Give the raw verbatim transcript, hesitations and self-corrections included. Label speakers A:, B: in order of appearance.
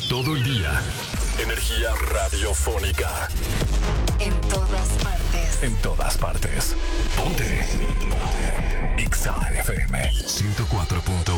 A: Todo el día. Energía radiofónica.
B: En todas partes.
A: En todas partes. Ponte. Ponte. Exa F M ciento cuatro punto